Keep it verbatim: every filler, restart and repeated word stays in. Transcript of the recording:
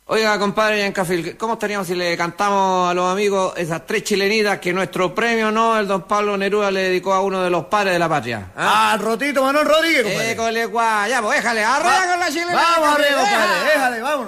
Oiga, compadre Yancafil, ¿cómo estaríamos si le cantamos a los amigos esas tres chilenitas que nuestro premio Nobel, don Pablo Neruda, le dedicó a uno de los padres de la patria? ¿Ah? Al Rotito Manuel Rodríguez, compadre. École, guay, ya, pues déjale, arrea con la chilena. Vamos arriba, compadre, déjale, vámonos.